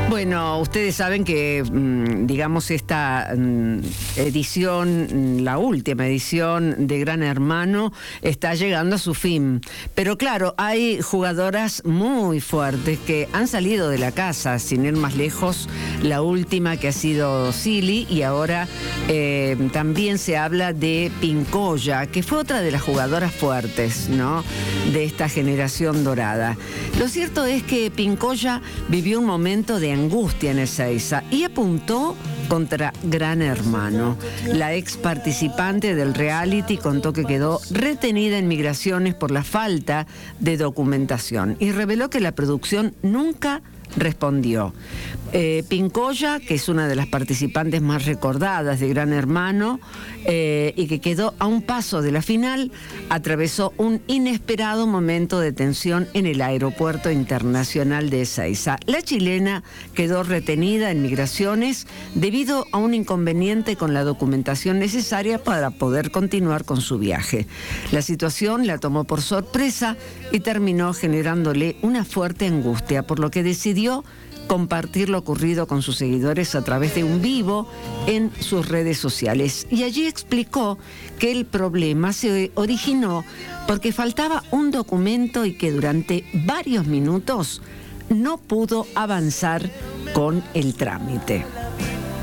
Bueno, ustedes saben que, digamos, esta edición, la última edición de Gran Hermano, está llegando a su fin. Pero claro, hay jugadoras muy fuertes que han salido de la casa, sin ir más lejos, la última que ha sido Silly, y ahora también se habla de Pincoya, que fue otra de las jugadoras fuertes, ¿no?, de esta generación dorada. Lo cierto es que Pincoya vivió un momento de angustia en Ezeiza y apuntó contra Gran Hermano. La ex participante del reality contó que quedó retenida en migraciones por la falta de documentación y reveló que la producción nunca respondió. Pincoya, que es una de las participantes más recordadas de Gran Hermano y que quedó a un paso de la final, atravesó un inesperado momento de tensión en el aeropuerto internacional de Ezeiza. La chilena quedó retenida en migraciones debido a un inconveniente con la documentación necesaria para poder continuar con su viaje. La situación la tomó por sorpresa y terminó generándole una fuerte angustia, por lo que decidió compartir lo ocurrido con sus seguidores a través de un vivo en sus redes sociales. Y allí explicó que el problema se originó porque faltaba un documento y que durante varios minutos no pudo avanzar con el trámite.